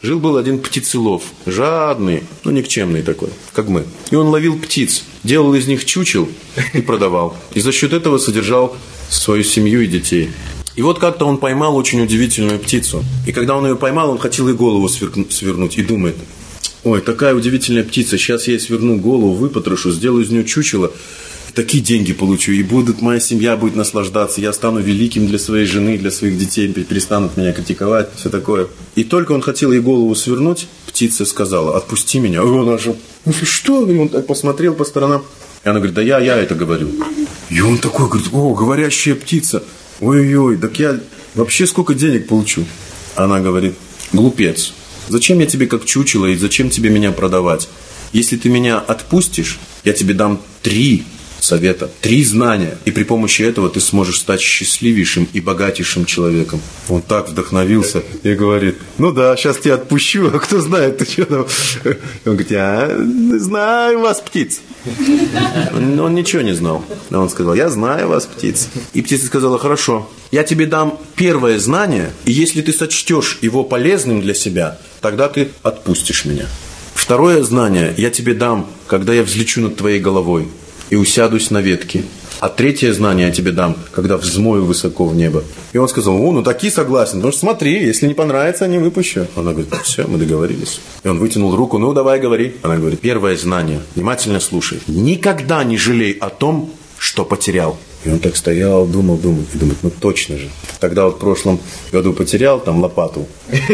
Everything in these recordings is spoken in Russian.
Жил-был один птицелов, жадный, но никчемный такой, как мы. И он ловил птиц, делал из них чучел и продавал. И за счет этого содержал свою семью и детей. И вот как-то он поймал очень удивительную птицу. И когда он ее поймал, он хотел ей голову свернуть. И думает: ой, такая удивительная птица, сейчас я ей сверну голову, выпотрошу, сделаю из нее чучело. Такие деньги получу, и моя семья будет наслаждаться, я стану великим для своей жены, для своих детей, перестанут меня критиковать, все такое. И только он хотел ей голову свернуть, птица сказала: отпусти меня. И он аж: что? И он так посмотрел по сторонам. И она говорит: да я это говорю. И он такой говорит: о, говорящая птица. Ой-ой-ой, так я вообще сколько денег получу? Она говорит: глупец, зачем я тебе как чучело, и зачем тебе меня продавать? Если ты меня отпустишь, я тебе дам 3 совета, 3 знания. И при помощи этого ты сможешь стать счастливейшим и богатейшим человеком. Он так вдохновился и говорит: ну да, сейчас тебя отпущу, а кто знает, ты что там? Он говорит: я знаю вас, птиц. Он ничего не знал. Он сказал: я знаю вас, птиц. И птица сказала: хорошо, я тебе дам первое знание, и если ты сочтешь его полезным для себя, тогда ты отпустишь меня. Второе знание я тебе дам, когда я взлечу над твоей головой и усядусь на ветке. А 3 знание я тебе дам, когда взмою высоко в небо. И он сказал: ну такие согласен, потому что смотри, если не понравится, не выпущу. Она говорит: все, мы договорились. И он вытянул руку: ну давай, говори. Она говорит: первое знание, внимательно слушай. Никогда не жалей о том, что потерял. И он так стоял, думал, и думает: ну точно же. Тогда вот в прошлом году потерял там лопату.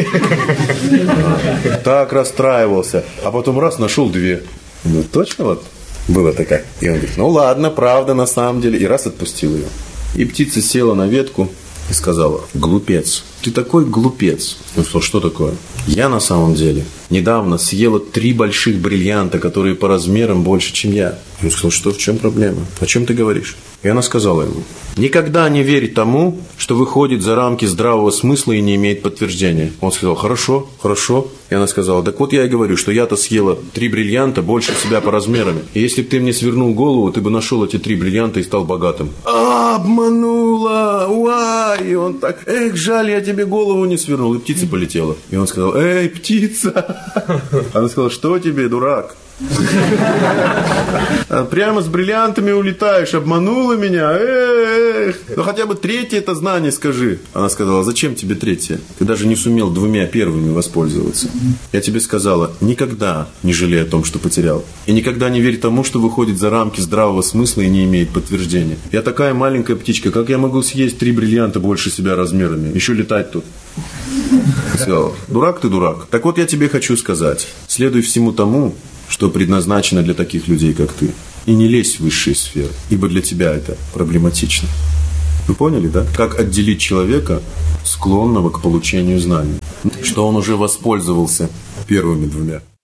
Так расстраивался. А потом раз, нашел 2. Ну точно вот. Было такая. И он говорит: ну ладно, правда на самом деле. И раз отпустил ее. И птица села на ветку и сказала: глупец, ты такой глупец. Он сказал: что такое? Я на самом деле недавно съела 3 больших бриллианта, которые по размерам больше, чем я. И он сказал: что, в чем проблема? О чем ты говоришь? И она сказала ему: никогда не верь тому, что выходит за рамки здравого смысла и не имеет подтверждения. Он сказал: хорошо. И она сказала: так вот я и говорю, что я-то съела 3 бриллианта больше себя по размерам. И если бы ты мне свернул голову, ты бы нашел эти 3 бриллианта и стал богатым. Обманула! Уай! И он так: эх, жаль, я тебе голову не свернул. И птица полетела. И он сказал: эй, птица! Она сказала: что тебе, дурак? Прямо с бриллиантами улетаешь, обманула меня. Эх. Ну хотя бы 3 это знание скажи. Она сказала: зачем тебе 3? Ты даже не сумел 2 первыми воспользоваться. Я тебе сказала: никогда не жалей о том, что потерял. И никогда не верь тому, что выходит за рамки здравого смысла и не имеет подтверждения. Я такая маленькая птичка, как я могу съесть 3 бриллианта больше себя размерами? Еще летать тут. Сказала: дурак ты, дурак. Так вот я тебе хочу сказать: следуй всему тому, что предназначено для таких людей, как ты. И не лезь в высшие сферы, ибо для тебя это проблематично. Вы поняли, да? Как отделить человека, склонного к получению знаний? Что он уже воспользовался первыми 2.